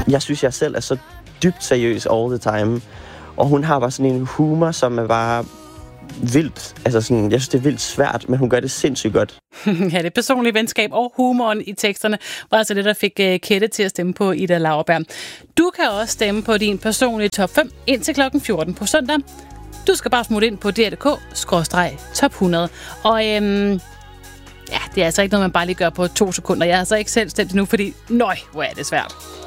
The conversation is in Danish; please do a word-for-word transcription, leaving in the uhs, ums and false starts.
Jeg synes, jeg selv er så dybt seriøs all the time. Og hun har bare sådan en humor, som er bare vildt. Altså sådan, jeg synes, det er vildt svært, men hun gør det sindssygt godt. Ja, det personlige venskab og humoren i teksterne var altså det, der fik uh, Kette til at stemme på Ida Lauerberg. Du kan også stemme på din personlige top fem indtil klokken fjorten på søndag. Du skal bare smutte ind på d r punktum d k skråstreg top hundrede. Og øhm, ja, det er altså ikke noget, man bare lige gør på to sekunder. Jeg har altså ikke selv stemt endnu, fordi nøj, hvor er det svært.